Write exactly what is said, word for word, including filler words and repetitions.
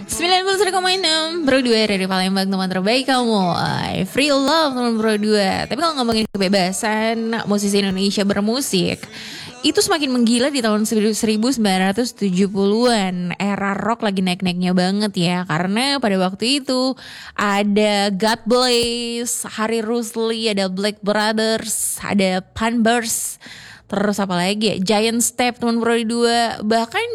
sembilan puluh satu koma enam Bro dua dari Palembang, teman terbaik kamu. Ay, free love teman Bro dua. Tapi kalau ngomongin kebebasan musisi Indonesia bermusik, itu semakin menggila di tahun seribu sembilan ratus tujuh puluhan. Era rock lagi naik-naiknya banget ya. Karena pada waktu itu ada God Bless, Harry Rusli, ada Black Brothers, ada Panbers, terus apa lagi ya, Giant Step teman Bro dua. Bahkan